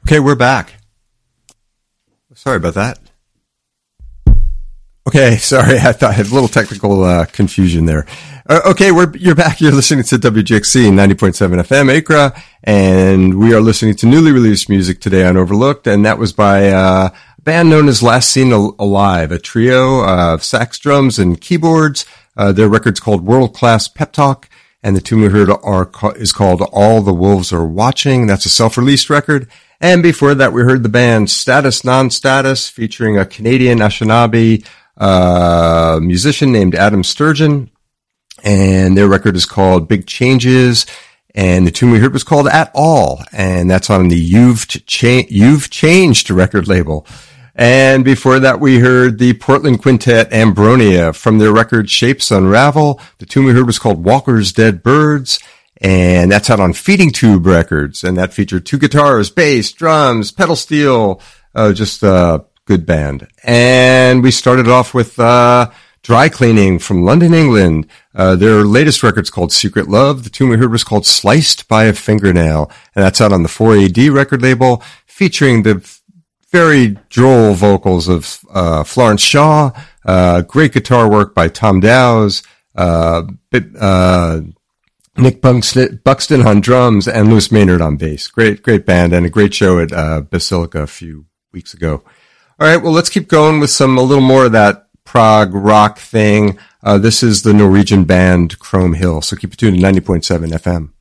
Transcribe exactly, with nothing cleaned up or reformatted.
Okay, we're back. Sorry about that. Okay, sorry, I thought I had a little technical uh, confusion there. Uh, okay, we're you're back. You're listening to W J X C ninety point seven F M Acra, and we are listening to newly released music today on Overlooked, and that was by uh, a band known as Last Seen Alive, a trio of sax, drums, and keyboards. Uh, their record's called World Class Pep Talk, and the tune we heard are, is called All the Wolves Are Watching. That's a self-released record. And before that, we heard the band Status Non-Status featuring a Canadian Anishinaabe uh, musician named Adam Sturgeon. And their record is called Big Changes. And the tune we heard was called At All. And that's on the You've, Cha- You've Changed record label. And before that, we heard the Portland quintet Ambronia from their record Shapes Unravel. The tune we heard was called Walker's Dead Birds. And that's out on Feeding Tube Records. And that featured two guitars, bass, drums, pedal steel. Uh, just a good band. And we started off with uh Dry Cleaning from London, England. Uh, their latest record's called Secret Love. The tune we heard was called Sliced by a Fingernail. And that's out on the four A D record label, featuring the very droll vocals of uh Florence Shaw, uh great guitar work by Tom Dowse, uh, uh Nick Buxton, Buxton on drums, and Louis Maynard on bass. Great, great band, and a great show at uh, Basilica a few weeks ago. All right, well, let's keep going with some a little more of that prog rock thing. Uh, this is the Norwegian band Chrome Hill, so keep it tuned to ninety point seven F M.